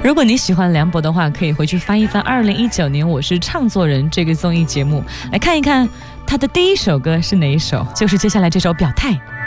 如果你喜欢梁博的话，可以回去翻一翻2019年《我是唱作人》这个综艺节目，来看一看他的第一首歌是哪一首，就是接下来这首《表态》。